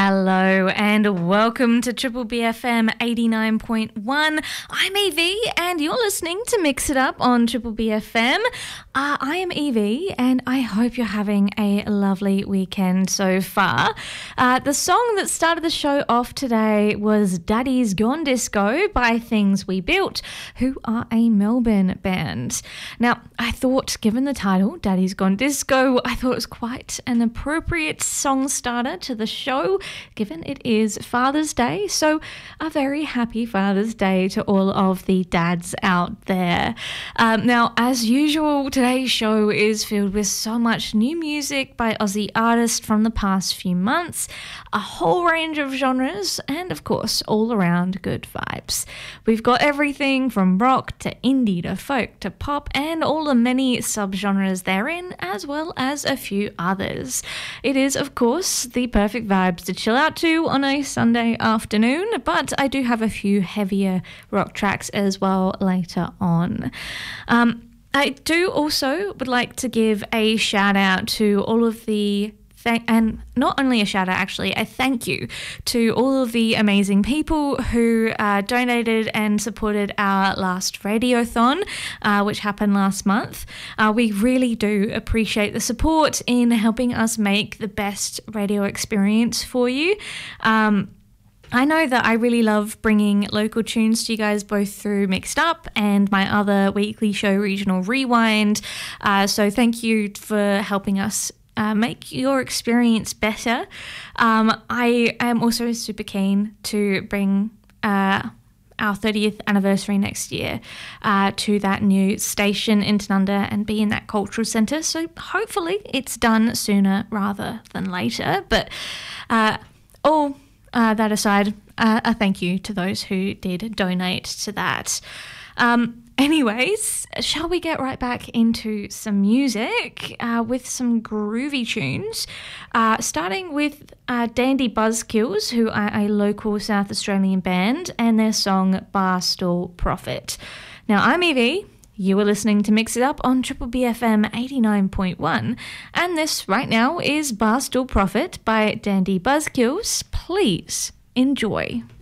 Hello and welcome to Triple BFM 89.1. I'm Evie and you're listening to Mix It Up on Triple BFM. I am Evie and I hope you're having a lovely weekend so far. The song that started the show off today was Daddy's Gone Disco by Things We Built, who are a Melbourne band. Now, I thought, given the title, Daddy's Gone Disco, I thought it was quite an appropriate song starter to the show, given it is Father's Day. So a very happy Father's Day to all of the dads out there. Now, as usual, today's show is filled with so much new music by Aussie artists from the past few months, a whole range of genres, and of course, all around good vibes. We've got everything from rock to indie to folk to pop and all the many subgenres therein, as well as a few others. It is, of course, the perfect vibes to chill out to on a Sunday afternoon, but I do have a few heavier rock tracks as well later on. I do also would like to give a shout out to all of the and not only a shout out, actually, a thank you to all of the amazing people who donated and supported our last Radiothon, which happened last month. We really do appreciate the support in helping us make the best radio experience for you. I know that I really love bringing local tunes to you guys both through Mixed Up and my other weekly show, Regional Rewind. So thank you for helping us make your experience better. I am also super keen to bring our 30th anniversary next year to that new station in Tanunda and be in that cultural centre. So hopefully it's done sooner rather than later. But all that aside, a thank you to those who did donate to that. Anyways, shall we get right back into some music with some groovy tunes, starting with Dandy Buzzkills, who are a local South Australian band, and their song Barstool Prophet. Now, I'm Evie. You are listening to Mix It Up on Triple BFM 89.1, and this right now is Barstool Prophet by Dandy Buzzkills. Please enjoy.